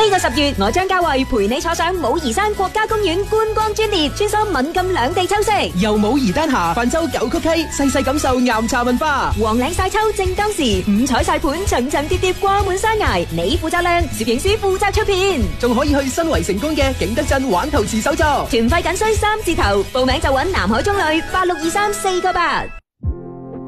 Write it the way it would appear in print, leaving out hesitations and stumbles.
個10月，我張家慧陪你坐上武夷山國家公園觀光專列，穿梭閩贛兩地秋色， 由武夷丹霞泛舟九曲溪，細細感受岩茶文化。 黃嶺晒秋正當時，五彩晒盤層層疊疊掛滿山崖，你負責亮，攝影師負責出片， 仲可以去新圍成功嘅景德鎮玩陶瓷手作。 團費僅需3字頭，報名就搵南海中旅8623 4個8。